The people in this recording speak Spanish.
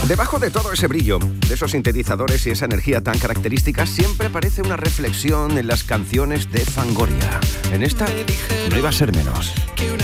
Debajo de todo ese brillo, de esos sintetizadores y esa energía tan característica, siempre aparece una reflexión en las canciones de Fangoria. En esta no iba a ser menos.